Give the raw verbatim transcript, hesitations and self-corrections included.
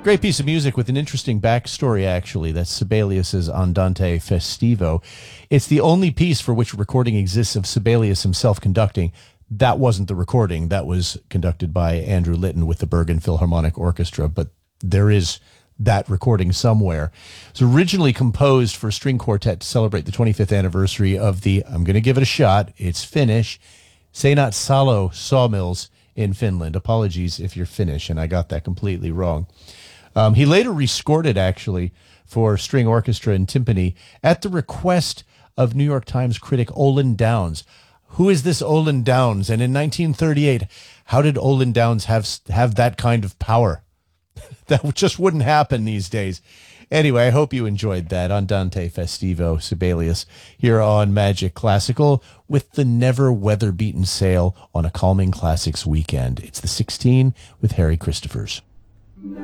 Great piece of music with an interesting backstory, actually. That's Sibelius's Andante Festivo. It's the only piece for which a recording exists of Sibelius himself conducting. That wasn't the recording. That was conducted by Andrew Litton with the Bergen Philharmonic Orchestra, but there is that recording somewhere. It's originally composed for a string quartet to celebrate the twenty-fifth anniversary of the, I'm going to give it a shot, it's Finnish, Seinat Salo Sawmills in Finland. Apologies if you're Finnish, and I got that completely wrong. Um, he later rescored it, actually, for string orchestra and timpani at the request of New York Times critic Olin Downs. Who is this Olin Downs? And in nineteen thirty-eight, how did Olin Downs have have that kind of power? That just wouldn't happen these days. Anyway, I hope you enjoyed that Andante Festivo Sibelius here on Magic Classical with the never weather-beaten sail on a calming classics weekend. It's the sixteen with Harry Christophers.